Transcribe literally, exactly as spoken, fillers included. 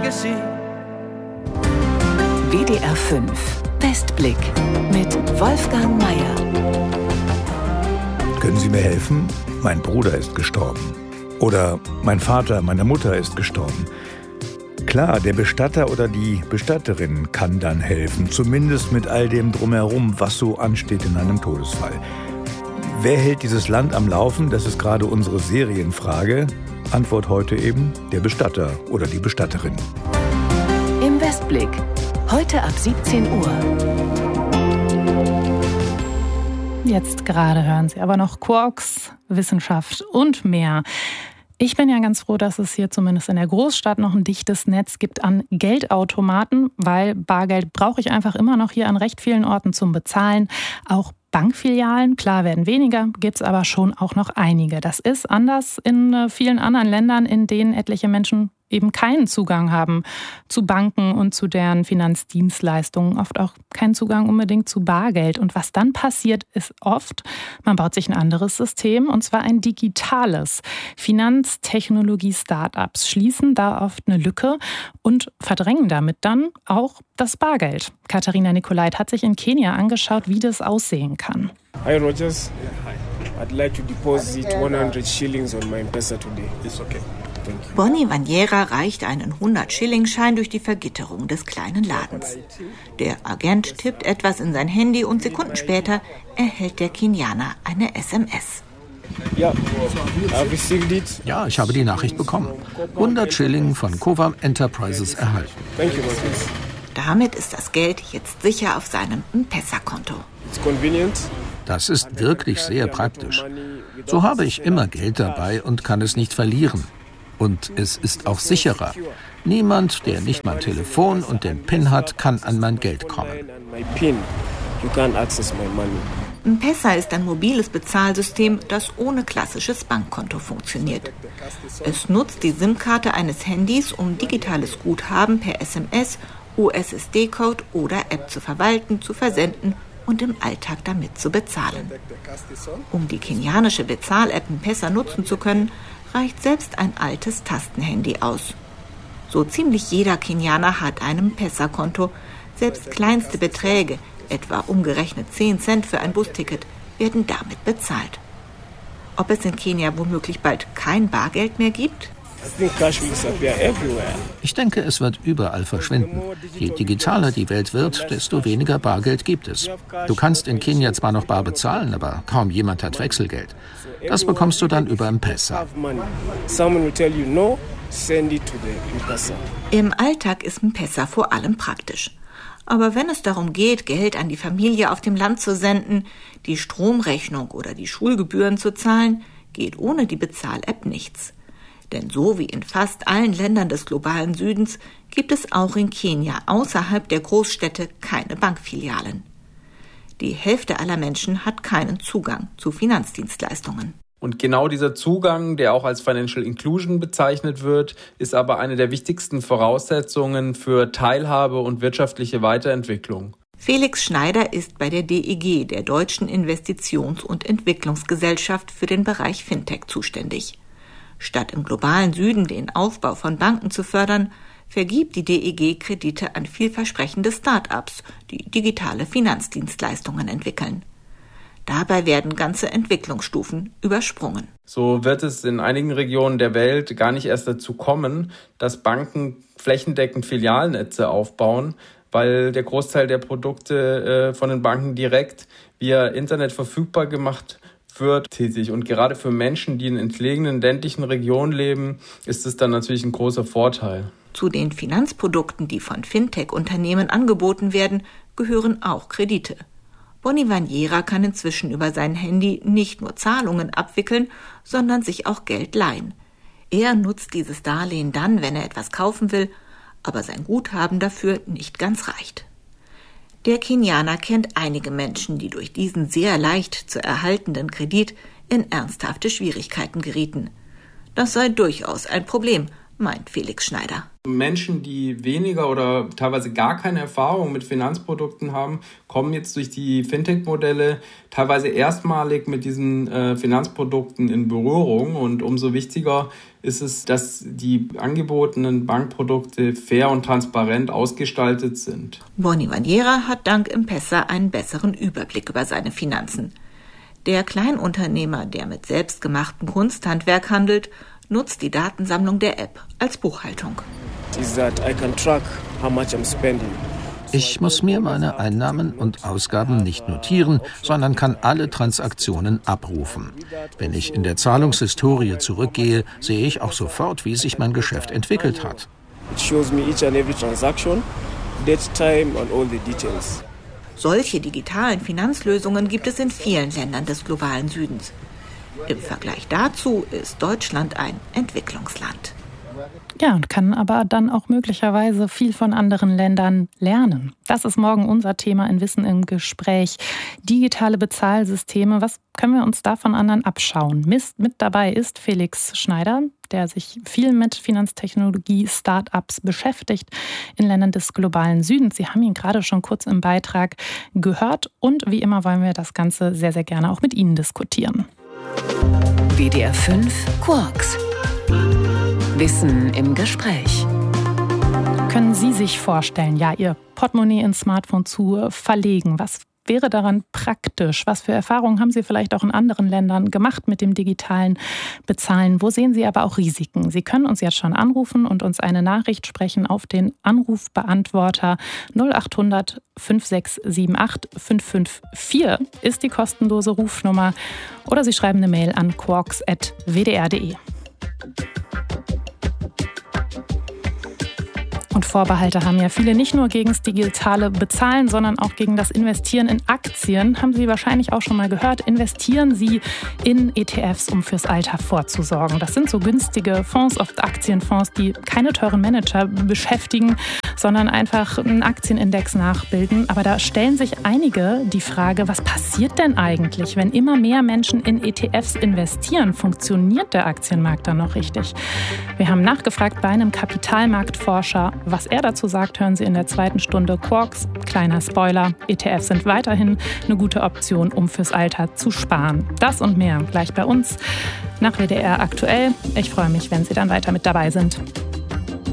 sí. W D R fünf Westblick mit Wolfgang Meier. Können Sie mir helfen? Mein Bruder ist gestorben. Oder mein Vater, meine Mutter ist gestorben. Klar, der Bestatter oder die Bestatterin kann dann helfen, zumindest mit all dem Drumherum, was so ansteht in einem Todesfall. Wer hält dieses Land am Laufen? Das ist gerade unsere Serienfrage. Antwort heute eben der Bestatter oder die Bestatterin. Im Westblick, heute ab siebzehn Uhr. Jetzt gerade hören Sie aber noch Quarks, Wissenschaft und mehr. Ich bin ja ganz froh, dass es hier zumindest in der Großstadt noch ein dichtes Netz gibt an Geldautomaten, weil Bargeld brauche ich einfach immer noch hier an recht vielen Orten zum Bezahlen. Auch Bankfilialen, klar, werden weniger, gibt es aber schon auch noch einige. Das ist anders in vielen anderen Ländern, in denen etliche Menschen eben keinen Zugang haben zu Banken und zu deren Finanzdienstleistungen, oft auch keinen Zugang unbedingt zu Bargeld. Und was dann passiert, ist oft, man baut sich ein anderes System, und zwar ein digitales. Finanztechnologie-Startups schließen da oft eine Lücke und verdrängen damit dann auch das Bargeld. Katharina Nicolait hat sich in Kenia angeschaut, wie das aussehen kann. Hi Rogers, I'd like to deposit hundert shillings on my M-Pesa today. It's okay. Bonnie Vaniera reicht einen hundert-Schilling-Schein durch die Vergitterung des kleinen Ladens. Der Agent tippt etwas in sein Handy und Sekunden später erhält der Kenianer eine S M S. Ja, ja, ich habe die Nachricht bekommen. hundert Schilling von Covam Enterprises erhalten. Damit ist das Geld jetzt sicher auf seinem M-Pesa-Konto. Das ist wirklich sehr praktisch. So habe ich immer Geld dabei und kann es nicht verlieren. Und es ist auch sicherer. Niemand, der nicht mein Telefon und den PIN hat, kann an mein Geld kommen. M-Pesa ist ein mobiles Bezahlsystem, das ohne klassisches Bankkonto funktioniert. Es nutzt die SIM-Karte eines Handys, um digitales Guthaben per S M S, U S S D-Code oder App zu verwalten, zu versenden und im Alltag damit zu bezahlen. Um die kenianische Bezahl-App M-Pesa nutzen zu können, reicht selbst ein altes Tastenhandy aus. So ziemlich jeder Kenianer hat ein M-Pesa-Konto. Selbst kleinste Beträge, etwa umgerechnet zehn Cent für ein Busticket, werden damit bezahlt. Ob es in Kenia womöglich bald kein Bargeld mehr gibt? Ich denke, es wird überall verschwinden. Je digitaler die Welt wird, desto weniger Bargeld gibt es. Du kannst in Kenia zwar noch bar bezahlen, aber kaum jemand hat Wechselgeld. Das bekommst du dann über M-Pesa. Im Alltag ist M-Pesa vor allem praktisch. Aber wenn es darum geht, Geld an die Familie auf dem Land zu senden, die Stromrechnung oder die Schulgebühren zu zahlen, geht ohne die Bezahl-App nichts. Denn so wie in fast allen Ländern des globalen Südens gibt es auch in Kenia außerhalb der Großstädte keine Bankfilialen. Die Hälfte aller Menschen hat keinen Zugang zu Finanzdienstleistungen. Und genau dieser Zugang, der auch als Financial Inclusion bezeichnet wird, ist aber eine der wichtigsten Voraussetzungen für Teilhabe und wirtschaftliche Weiterentwicklung. Felix Schneider ist bei der D E G, der Deutschen Investitions- und Entwicklungsgesellschaft, für den Bereich Fintech zuständig. Statt im globalen Süden den Aufbau von Banken zu fördern, vergibt die D E G Kredite an vielversprechende Start-ups, die digitale Finanzdienstleistungen entwickeln. Dabei werden ganze Entwicklungsstufen übersprungen. So wird es in einigen Regionen der Welt gar nicht erst dazu kommen, dass Banken flächendeckend Filialnetze aufbauen, weil der Großteil der Produkte äh, von den Banken direkt via Internet verfügbar gemacht wird. Tätig. Und gerade für Menschen, die in entlegenen ländlichen Regionen leben, ist es dann natürlich ein großer Vorteil. Zu den Finanzprodukten, die von Fintech-Unternehmen angeboten werden, gehören auch Kredite. Bonnie Vaniera kann inzwischen über sein Handy nicht nur Zahlungen abwickeln, sondern sich auch Geld leihen. Er nutzt dieses Darlehen dann, wenn er etwas kaufen will, aber sein Guthaben dafür nicht ganz reicht. Der Kenianer kennt einige Menschen, die durch diesen sehr leicht zu erhaltenden Kredit in ernsthafte Schwierigkeiten gerieten. Das sei durchaus ein Problem, meint Felix Schneider. Menschen, die weniger oder teilweise gar keine Erfahrung mit Finanzprodukten haben, kommen jetzt durch die Fintech-Modelle teilweise erstmalig mit diesen äh, Finanzprodukten in Berührung. Und umso wichtiger ist es, dass die angebotenen Bankprodukte fair und transparent ausgestaltet sind. Bonnie Vaniera hat dank M-Pesa einen besseren Überblick über seine Finanzen. Der Kleinunternehmer, der mit selbstgemachtem Kunsthandwerk handelt, nutzt die Datensammlung der App als Buchhaltung. Ich muss mir meine Einnahmen und Ausgaben nicht notieren, sondern kann alle Transaktionen abrufen. Wenn ich in der Zahlungshistorie zurückgehe, sehe ich auch sofort, wie sich mein Geschäft entwickelt hat. Solche digitalen Finanzlösungen gibt es in vielen Ländern des globalen Südens. Im Vergleich dazu ist Deutschland ein Entwicklungsland. Ja, und kann aber dann auch möglicherweise viel von anderen Ländern lernen. Das ist morgen unser Thema in Wissen im Gespräch. Digitale Bezahlsysteme, was können wir uns da von anderen abschauen? Mist, mit dabei ist Felix Schneider, der sich viel mit Finanztechnologie-Startups beschäftigt in Ländern des globalen Südens. Sie haben ihn gerade schon kurz im Beitrag gehört und wie immer wollen wir das Ganze sehr, sehr gerne auch mit Ihnen diskutieren. W D R fünf Quarks. Wissen im Gespräch. Können Sie sich vorstellen, ja, Ihr Portemonnaie ins Smartphone zu verlegen? Was wäre daran praktisch? Was für Erfahrungen haben Sie vielleicht auch in anderen Ländern gemacht mit dem digitalen Bezahlen? Wo sehen Sie aber auch Risiken? Sie können uns jetzt schon anrufen und uns eine Nachricht sprechen auf den Anrufbeantworter null acht hundert fünf sechs sieben acht fünf fünf vier ist die kostenlose Rufnummer. Oder Sie schreiben eine Mail an quarks at w d r punkt d e. Und Vorbehalte haben ja viele nicht nur gegen das digitale Bezahlen, sondern auch gegen das Investieren in Aktien. Haben Sie wahrscheinlich auch schon mal gehört. Investieren Sie in E T Fs, um fürs Alter vorzusorgen. Das sind so günstige Fonds, oft Aktienfonds, die keine teuren Manager beschäftigen, sondern einfach einen Aktienindex nachbilden. Aber da stellen sich einige die Frage, was passiert denn eigentlich, wenn immer mehr Menschen in E T Fs investieren? Funktioniert der Aktienmarkt dann noch richtig? Wir haben nachgefragt bei einem Kapitalmarktforscher. Was er dazu sagt, hören Sie in der zweiten Stunde Quarks. Kleiner Spoiler, E T Fs sind weiterhin eine gute Option, um fürs Alter zu sparen. Das und mehr gleich bei uns nach W D R aktuell. Ich freue mich, wenn Sie dann weiter mit dabei sind.